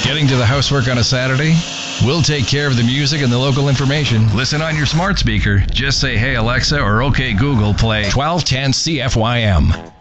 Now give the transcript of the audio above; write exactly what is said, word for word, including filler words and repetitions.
Getting to the housework on a Saturday? We'll take care of the music and the local information. Listen on your smart speaker. Just say, "Hey Alexa," or "Okay Google, play twelve ten C F Y M."